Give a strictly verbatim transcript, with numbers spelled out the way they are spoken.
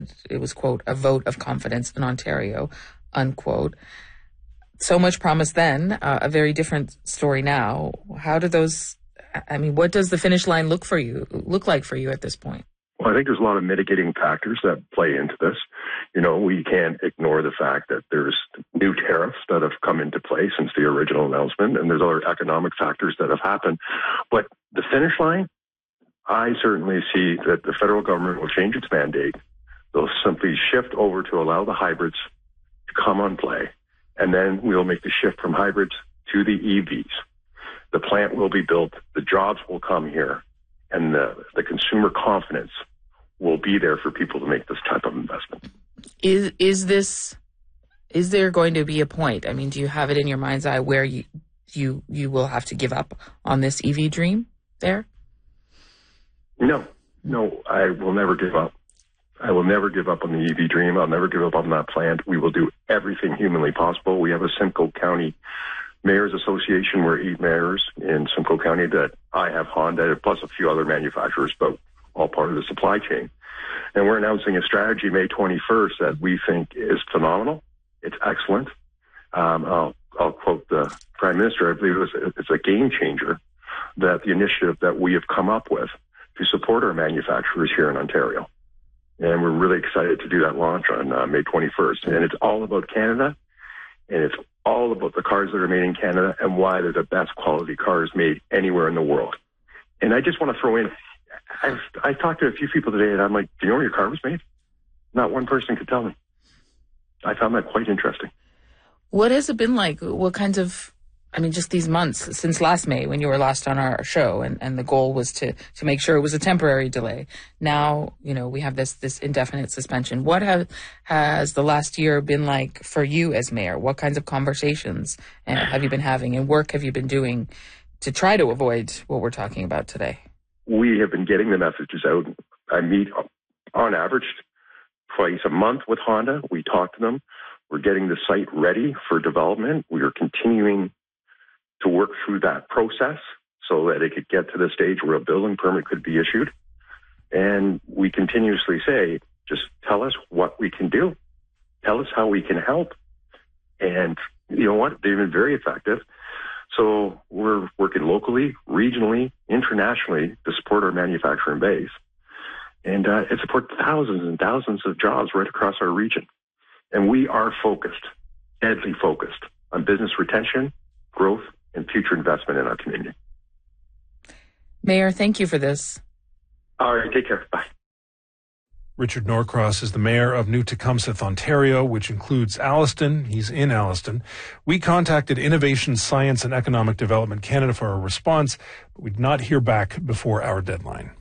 it was, quote, a vote of confidence in Ontario, unquote. So much promise then, uh, a very different story now. How do those, I mean, what does the finish line look for you, look like for you at this point? Well, I think there's a lot of mitigating factors that play into this. You know, we can't ignore the fact that there's new tariffs that have come into play since the original announcement, and there's other economic factors that have happened. But the finish line, I certainly see that the federal government will change its mandate. They'll simply shift over to allow the hybrids to come on play, and then we'll make the shift from hybrids to the E Vs. The plant will be built, the jobs will come here, and the, the consumer confidence will be there for people to make this type of investment. Is is this, is there going to be a point? I mean, do you have it in your mind's eye where you you you will have to give up on this E V dream there? No, no, I will never give up. I will never give up on the E V dream. I'll never give up on that plant. We will do everything humanly possible. We have a Simcoe County Mayors Association. We're eight mayors in Simcoe County that I have Honda, plus a few other manufacturers, but all part of the supply chain. And we're announcing a strategy May twenty-first that we think is phenomenal. It's excellent. Um, I'll, I'll quote the Prime Minister. I believe it was, it's a game changer, that the initiative that we have come up with to support our manufacturers here in Ontario. And we're really excited to do that launch on uh, May twenty-first. And it's all about Canada, and it's all about the cars that are made in Canada and why they're the best quality cars made anywhere in the world. And I just want to throw in, I've, I talked to a few people today, and I'm like, do you know where your car was made? Not one person could tell me. I found that quite interesting. What has it been like? What kinds of, I mean, just these months since last May when you were last on our show, and, and the goal was to, to make sure it was a temporary delay. Now, you know, we have this, this indefinite suspension. What have, has the last year been like for you as mayor? What kinds of conversations uh, have you been having, and work have you been doing to try to avoid what we're talking about today? We have been getting the messages out. I meet on average twice a month with Honda. We talk to them. We're getting the site ready for development. We are continuing to work through that process so that it could get to the stage where a building permit could be issued. And we continuously say, just tell us what we can do. Tell us how we can help. And you know what? They've been very effective. So we're working locally, regionally, internationally to support our manufacturing base and, uh, and support thousands and thousands of jobs right across our region. And we are focused, deadly focused on business retention, growth, and future investment in our community. Mayor, thank you for this. All right, take care. Bye. Richard Norcross is the mayor of New Tecumseth, Ontario, which includes Alliston. He's in Alliston. We contacted Innovation, Science and Economic Development Canada for a response, but we did not hear back before our deadline.